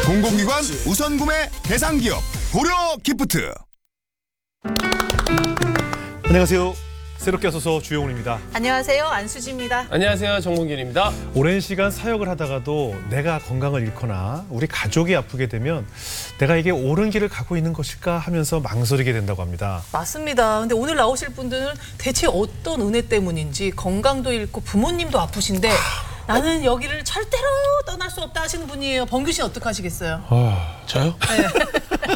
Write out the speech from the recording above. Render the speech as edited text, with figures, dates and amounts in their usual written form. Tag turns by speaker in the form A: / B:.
A: 공공기관 우선 구매 대상 기업 고려 기프트.
B: 안녕하세요. 새롭게 와서서 주영훈입니다.
C: 안녕하세요. 안수지입니다.
D: 안녕하세요. 정봉균입니다.
B: 오랜 시간 사역을 하다가도 내가 건강을 잃거나 우리 가족이 아프게 되면 내가 이게 옳은 길을 가고 있는 것일까 하면서 망설이게 된다고 합니다.
C: 맞습니다. 근데 오늘 나오실 분들은 대체 어떤 은혜 때문인지 건강도 잃고 부모님도 아프신데 나는 여기를 절대로 떠날 수 없다 하시는 분이에요. 범규 씨 어떻게 하시겠어요?
D: 저요?